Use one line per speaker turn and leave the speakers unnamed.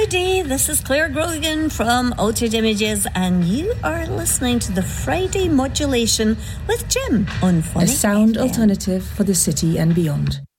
Good day, this is Claire Grogan from Altered Images, and you are listening to the Friday Modulation with Jim on Phonic
A sound
FM.
alternative for the city and beyond.